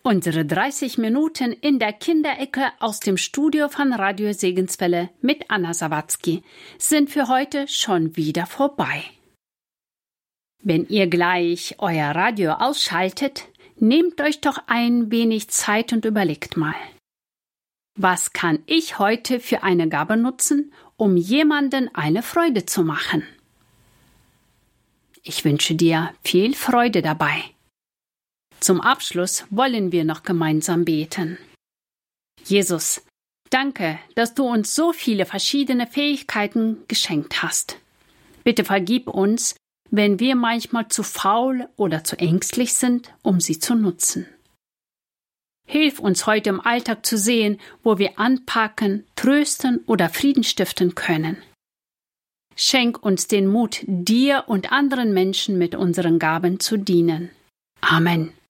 Unsere 30 Minuten in der Kinderecke aus dem Studio von Radio Segenswelle mit Anna Sawatzki sind für heute schon wieder vorbei. Wenn ihr gleich euer Radio ausschaltet, nehmt euch doch ein wenig Zeit und überlegt mal. Was kann ich heute für eine Gabe nutzen, um jemanden eine Freude zu machen? Ich wünsche dir viel Freude dabei. Zum Abschluss wollen wir noch gemeinsam beten. Jesus, danke, dass du uns so viele verschiedene Fähigkeiten geschenkt hast. Bitte vergib uns, wenn wir manchmal zu faul oder zu ängstlich sind, um sie zu nutzen. Hilf uns heute im Alltag zu sehen, wo wir anpacken, trösten oder Frieden stiften können. Schenk uns den Mut, dir und anderen Menschen mit unseren Gaben zu dienen. Amen.